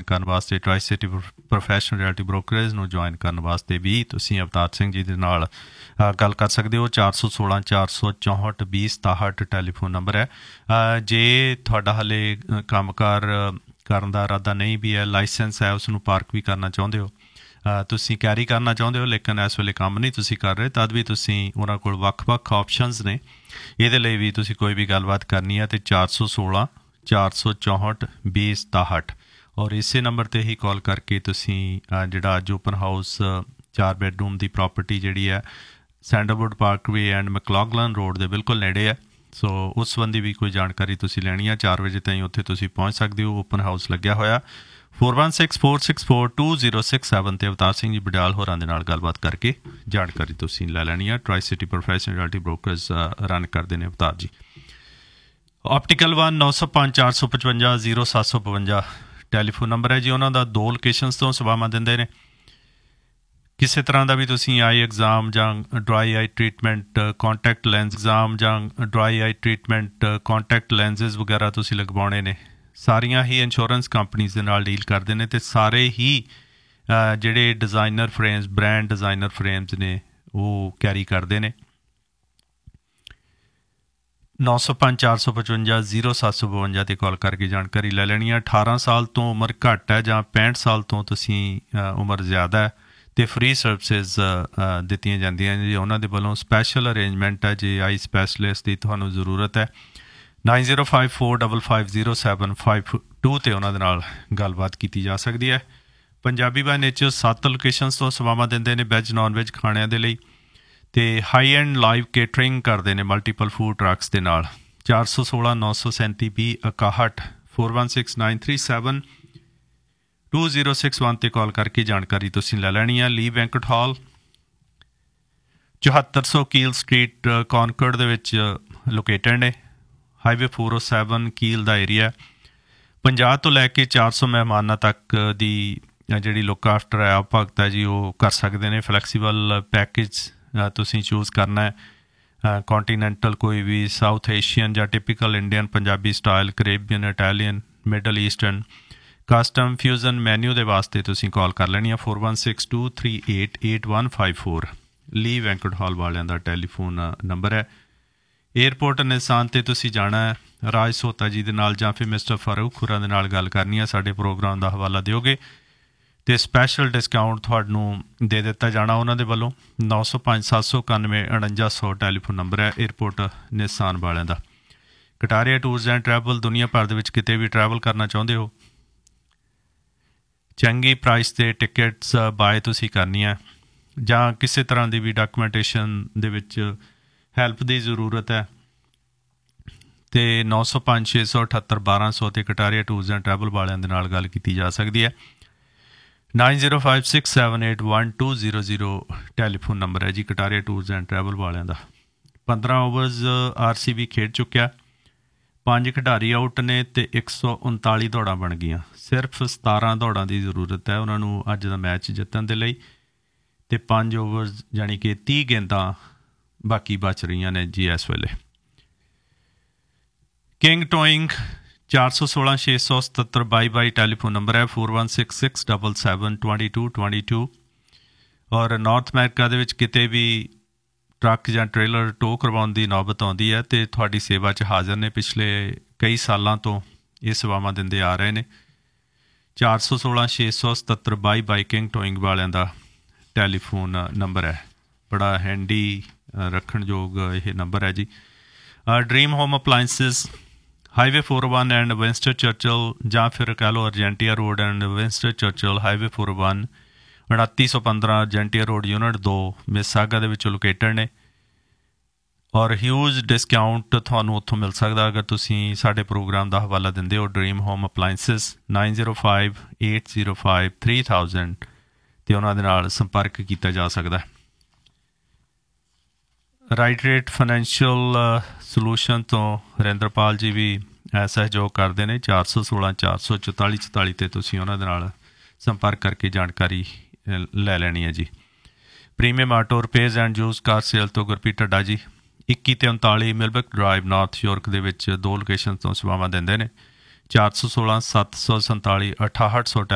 ਕਰਨ ਵਾਸਤੇ tri city professional reality brokerage ਨੂੰ ਜੁਆਇਨ ਕਰਨ ਵਾਸਤੇ ਵੀ ਤੁਸੀਂ ਅਵਤਾਰ ਸਿੰਘ ਜੀ ਦੇ ਨਾਲ ਗੱਲ ਕਰ ਸਕਦੇ ਹੋ। 416 464 2067 ਟੈਲੀਫੋਨ ਨੰਬਰ ਹੈ। ਜੇ ਤੁਹਾਡਾ ਹਾਲੇ ਕੰਮਕਾਰ ਕਰਨ ਦਾ ਇਰਾਦਾ ਨਹੀਂ ਵੀ ਹੈ, ਲਾਇਸੈਂਸ ਹੈ, ਉਸ ਨੂੰ ਪਾਰਕ ਵੀ ਕਰਨਾ ਚਾਹੁੰਦੇ ਹੋ, ਤੁਸੀਂ ਕੈਰੀ ਕਰਨਾ ਚਾਹੁੰਦੇ ਹੋ ਲੇਕਿਨ ਇਸ ਵੇਲੇ ਕੰਮ ਨਹੀਂ ਤੁਸੀਂ ਕਰ ਰਹੇ, ਤਦ ਵੀ ਤੁਸੀਂ ਉਹਨਾਂ ਕੋਲ ਵੱਖ-ਵੱਖ ਆਪਸ਼ਨਸ ਨੇ। ਇਹਦੇ ਲਈ ਵੀ ਤੁਸੀਂ ਕੋਈ ਵੀ ਗੱਲਬਾਤ ਕਰਨੀ ਹੈ ਤਾਂ 416 464 2067 ਔਰ ਇਸੇ ਨੰਬਰ 'ਤੇ ਹੀ ਕਾਲ ਕਰਕੇ ਤੁਸੀਂ ਜਿਹੜਾ ਅੱਜ ਓਪਨ ਹਾਊਸ 4 ਬੈਡਰੂਮ ਦੀ ਪ੍ਰੋਪਰਟੀ ਜਿਹੜੀ ਹੈ ਸੈਂਡਲਵੁੱਡ ਪਾਰਕਵੇ ਐਂਡ ਮੈਕਲੌਗਲਨ ਰੋਡ ਦੇ ਬਿਲਕੁਲ ਨੇੜੇ ਹੈ, ਸੋ ਉਸ ਸੰਬੰਧੀ ਵੀ ਕੋਈ ਜਾਣਕਾਰੀ ਤੁਸੀਂ ਲੈਣੀ ਹੈ 4 ਵਜੇ ਤਾਈਂ ਉੱਥੇ ਤੁਸੀਂ ਪਹੁੰਚ ਸਕਦੇ ਹੋ। ਓਪਨ ਹਾਊਸ ਲੱਗਿਆ ਹੋਇਆ 4164642067 ਤੇ ਅਵਤਾਰ ਸਿੰਘ ਜੀ ਬਡਾਲ ਹੋਰਾਂ ਦੇ ਨਾਲ ਗੱਲਬਾਤ ਕਰਕੇ ਜਾਣਕਾਰੀ ਤੁਸੀਂ ਲੈ ਲੈਣੀ ਹੈ। Tri city professional reality brokers run ਕਰਦੇ ਨੇ ਅਵਤਾਰ ਜੀ। ਆਪਟੀਕਲ 1 905 455 0752 ਟੈਲੀਫੋਨ ਨੰਬਰ ਹੈ ਜੀ। ਉਹਨਾਂ ਦਾ 2 ਲੋਕੇਸ਼ਨਸ ਤੋਂ ਸੇਵਾਵਾਂ ਦਿੰਦੇ ਨੇ। ਕਿਸੇ ਤਰ੍ਹਾਂ ਦਾ ਵੀ ਤੁਸੀਂ ਆਈ ਐਗਜ਼ਾਮ ਜਾਂ ਡਰਾਈ ਆਈ ਟਰੀਟਮੈਂਟ, ਕੰਟੈਕਟ ਲੈਂਸ ਐਗਜ਼ਾਮ ਜਾਂ ਡਰਾਈ ਆਈ ਟਰੀਟਮੈਂਟ, ਕੰਟੈਕਟ ਲੈਂਸਿਸ ਵਗੈਰਾ ਤੁਸੀਂ ਲਗਵਾਉਣੇ ਨੇ, ਸਾਰੀਆਂ ਹੀ ਇੰਸ਼ੋਰੈਂਸ ਕੰਪਨੀਜ਼ ਦੇ ਨਾਲ ਡੀਲ ਕਰਦੇ ਨੇ ਅਤੇ ਸਾਰੇ ਹੀ ਜਿਹੜੇ designer frames, brand designer frames ਨੇ ਉਹ ਕੈਰੀ ਕਰਦੇ ਨੇ। 905 455 0752 ਤੇ ਕਾਲ ਕਰਕੇ ਜਾਣਕਾਰੀ ਲੈ ਲੈਣੀ ਹੈ। 18 ਸਾਲ ਤੋਂ ਉਮਰ ਘੱਟ ਹੈ ਜਾਂ 65 ਸਾਲ ਤੋਂ ਤੁਸੀਂ ਉਮਰ ਜ਼ਿਆਦਾ ਹੈ ਅਤੇ ਫਰੀ ਸਰਵਿਸਿਜ਼ ਦਿੱਤੀਆਂ ਜਾਂਦੀਆਂ ਜੀ। ਉਹਨਾਂ ਦੇ ਵੱਲੋਂ ਸਪੈਸ਼ਲ ਅਰੇਂਜਮੈਂਟ ਹੈ ਜੇ ਆਈ ਸਪੈਸ਼ਲਿਸਟ ਦੀ ਤੁਹਾਨੂੰ ਜ਼ਰੂਰਤ ਹੈ। 9054550752 ਤੇ ਉਹਨਾਂ ਦੇ ਨਾਲ ਗੱਲਬਾਤ ਕੀਤੀ ਜਾ ਸਕਦੀ ਹੈ। ਪੰਜਾਬੀ ਬਾਈ ਨੇਚਰ 7 ਲੋਕੇਸ਼ਨਸ ਤੋਂ ਸੇਵਾਵਾਂ ਦਿੰਦੇ ਨੇ ਵੈਜ ਨੋਨ ਵੈਜ ਖਾਣਿਆਂ ਦੇ ਲਈ ਅਤੇ ਹਾਈ ਐਂਡ ਲਾਈਵ ਕੇਟਰਿੰਗ ਕਰਦੇ ਨੇ ਮਲਟੀਪਲ ਫੂਡ ਟਰੱਕਸ ਦੇ ਨਾਲ। 416 937 2061 416 937 2061 ਤੇ ਕਾਲ ਕਰਕੇ ਜਾਣਕਾਰੀ ਤੁਸੀਂ ਲੈ ਲੈਣੀ ਹੈ। ਲੀ ਬੈਂਕਟ ਹਾਲ 7400 ਕੀਲ ਸਟਰੀਟ ਕੌਨਕਰਡ ਦੇ ਵਿੱਚ ਲੋਕੇਟਡ ਨੇ। ਹਾਈਵੇ 407 ਕੀਲ ਦਾ ਏਰੀਆ। 50 ਤੋਂ ਲੈ ਕੇ 400 ਮਹਿਮਾਨਾਂ ਤੱਕ ਦੀ ਜਿਹੜੀ ਲੁੱਕ ਆਫਟਰ ਹੈ ਭਗਤ ਹੈ ਜੀ ਉਹ ਕਰ ਸਕਦੇ ਨੇ। ਫਲੈਕਸੀਬਲ ਪੈਕੇਜ ਤੁਸੀਂ ਚੂਜ਼ ਕਰਨਾ ਹੈ, ਕੌਂਟੀਨੈਂਟਲ ਕੋਈ ਵੀ, ਸਾਊਥ ਏਸ਼ੀਅਨ ਜਾਂ typical Indian, Punjabi style, ਕਰੇਬੀਅਨ, Italian, middle eastern, custom fusion menu ਦੇ ਵਾਸਤੇ ਤੁਸੀਂ ਕਾਲ ਕਰ ਲੈਣੀ ਹੈ 4162388154। ਲੀ ਵੈਂਕਟ ਹਾਲ ਵਾਲਿਆਂ ਦਾ ਟੈਲੀਫੋਨ ਨੰਬਰ ਹੈ। ਏਅਰਪੋਰਟ ਨਿਸਾਨ 'ਤੇ ਤੁਸੀਂ ਜਾਣਾ ਹੈ ਰਾਜ ਸੋਤਾ ਜੀ ਦੇ ਨਾਲ ਜਾਂ ਫਿਰ ਮਿਸਟਰ ਫਾਰੂਕ ਖੁਰਾ ਦੇ ਨਾਲ ਗੱਲ ਕਰਨੀ ਹੈ, ਸਾਡੇ ਪ੍ਰੋਗਰਾਮ ਦਾ ਹਵਾਲਾ ਦਿਓਗੇ ਅਤੇ ਸਪੈਸ਼ਲ ਡਿਸਕਾਊਂਟ ਤੁਹਾਨੂੰ ਦੇ ਦਿੱਤਾ ਜਾਣਾ ਉਹਨਾਂ ਦੇ ਵੱਲੋਂ। 905 791 4900 ਟੈਲੀਫੋਨ ਨੰਬਰ ਹੈ ਏਅਰਪੋਰਟ ਨਿਸਾਨ ਵਾਲਿਆਂ ਦਾ। ਕਟਾਰੀਆ ਟੂਰਸ ਐਂਡ ਟਰੈਵਲ ਦੁਨੀਆ ਭਰ ਦੇ ਵਿੱਚ ਕਿਤੇ ਵੀ ਟਰੈਵਲ ਕਰਨਾ ਚਾਹੁੰਦੇ ਹੋ, ਚੰਗੀ ਪ੍ਰਾਈਸ 'ਤੇ ਟਿਕਟਸ ਬਾਏ ਤੁਸੀਂ ਕਰਨੀਆਂ ਜਾਂ ਕਿਸੇ ਤਰ੍ਹਾਂ ਦੀ ਵੀ ਡਾਕੂਮੈਂਟੇਸ਼ਨ ਦੇ ਵਿੱਚ ਹੈਲਪ ਦੀ ਜ਼ਰੂਰਤ ਹੈ ਅਤੇ 905 678 1200 ਤੇ ਕਟਾਰੀਆ ਟੂਰਸ ਐਂਡ ਟਰੈਵਲ ਵਾਲਿਆਂ ਦੇ ਨਾਲ ਗੱਲ ਕੀਤੀ ਜਾ ਸਕਦੀ ਹੈ। 9056781200 ਟੈਲੀਫੋਨ ਨੰਬਰ ਹੈ ਜੀ ਕਟਾਰੀਆ ਟੂਰਸ ਐਂਡ ਟਰੈਵਲ ਵਾਲਿਆਂ ਦਾ। 15 ਓਵਰਸ RCB ਖੇਡ ਚੁੱਕਿਆ, 5 ਖਿਡਾਰੀ ਆਊਟ ਨੇ ਅਤੇ 139 ਦੌੜਾਂ ਬਣ ਗਈਆਂ। ਸਿਰਫ 17 ਦੌੜਾਂ ਦੀ ਜ਼ਰੂਰਤ ਹੈ ਉਹਨਾਂ ਨੂੰ ਅੱਜ ਦਾ ਮੈਚ ਜਿੱਤਣ ਦੇ ਲਈ ਅਤੇ 5 ਓਵਰਸ ਜਾਣੀ ਕਿ 30 ਗੇਂਦਾਂ ਬਾਕੀ ਬਚ ਰਹੀਆਂ ਨੇ ਜੀ ਇਸ ਵੇਲੇ। ਕਿੰਗ ਟੋਇੰਗ 416 677 22 ਟੈਲੀਫੋਨ ਨੰਬਰ ਹੈ 4166772222 ਔਰ ਨਾਰਥ ਅਮਰੀਕਾ ਦੇ ਵਿੱਚ ਕਿਤੇ ਵੀ ਟਰੱਕ ਜਾਂ ਟ੍ਰੇਲਰ ਟੋ ਕਰਵਾਉਣ ਦੀ ਨੌਬਤ ਆਉਂਦੀ ਹੈ ਅਤੇ ਤੁਹਾਡੀ ਸੇਵਾ 'ਚ ਹਾਜ਼ਰ ਨੇ। ਪਿਛਲੇ ਕਈ ਸਾਲਾਂ ਤੋਂ ਇਹ ਸੇਵਾਵਾਂ ਦਿੰਦੇ ਆ ਰਹੇ ਨੇ। 416 677 22 ਕਿੰਗ ਟੋਇੰਗ ਵਾਲਿਆਂ ਦਾ ਟੈਲੀਫੋਨ ਨੰਬਰ ਹੈ। ਬੜਾ ਹੈਂਡੀ ਰੱਖਣਯੋਗ ਇਹ ਨੰਬਰ ਹੈ ਜੀ। Dream home appliances highway 401 and ਵਿੰਸਟਰ ਚਰਚਲ ਜਾਂ ਫਿਰ ਕਹਿ ਲਓ ਅਰਜੈਂਟੀਆ road and ਵਿੰਸਟਰ ਚਰਚਲ highway 401 2915 ਅਰਜੈਂਟੀਆ road unit 2 ਮਿਸਾਗਾ ਦੇ ਵਿੱਚ ਲੋਕੇਟਡ ਨੇ ਔਰ ਹਿਊਜ ਡਿਸਕਾਊਂਟ ਤੁਹਾਨੂੰ ਉੱਥੋਂ ਮਿਲ ਸਕਦਾ ਅਗਰ ਤੁਸੀਂ ਸਾਡੇ ਪ੍ਰੋਗਰਾਮ ਦਾ ਹਵਾਲਾ ਦਿੰਦੇ ਹੋ। ਡਰੀਮ ਹੋਮ ਅਪਲਾਇੰਸਿਸ 9058053000 ਅਤੇ ਉਹਨਾਂ ਦੇ ਨਾਲ ਸੰਪਰਕ ਕੀਤਾ ਜਾ ਸਕਦਾ। ਰਾਈਟ ਰੇਟ ਫਾਈਨੈਂਸ਼ੀਅਲ ਸੋਲੂਸ਼ਨ ਤੋਂ ਹਰਿੰਦਰਪਾਲ ਜੀ ਵੀ ਸਹਿਯੋਗ ਕਰਦੇ ਨੇ। 416 444 44 ਤੇ ਤੁਸੀਂ ਉਹਨਾਂ ਦੇ ਨਾਲ ਸੰਪਰਕ ਕਰਕੇ ਜਾਣਕਾਰੀ ਲੈ ਲੈਣੀ ਹੈ ਜੀ। Premium auto repairs and use car sale ਤੋਂ ਗੁਰਪ੍ਰੀਤ ਢੱਡਾ ਜੀ 21 ਤੇ 39 ਮਿਲਬਕ ਡਰਾਈਵ ਨਾਰਥ ਯੋਰਕ ਦੇ ਵਿੱਚ 2 ਲੋਕੇਸ਼ਨ ਤੋਂ ਸੇਵਾਵਾਂ ਦਿੰਦੇ ਨੇ। 416 747 6800